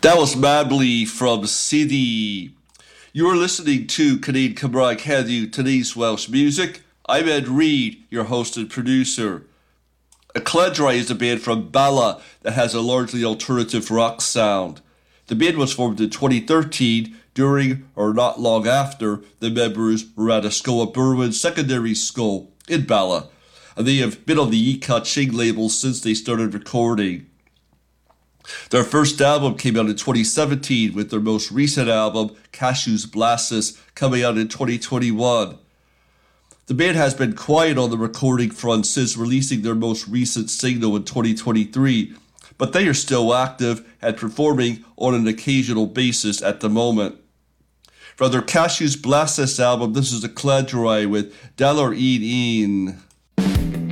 That was Madly from CD. You're listening to Canadian Cymraeg Heddiw, today's Welsh music. I'm Ed Reed, your host and producer. A Cledrai is a band from Bala that has a largely alternative rock sound. The band was formed in 2013 during or not long after the members were at a Scoa Berwyn secondary school in Bala, and they have been on the Ching label since they started recording. Their first album came out in 2017, with their most recent album, Cashews Blastus, coming out in 2021. The band has been quiet on the recording front since releasing their most recent single in 2023, but they are still active and performing on an occasional basis at the moment. From their Cashews Blastus album, this is a Cledrai with Dalar Een Een.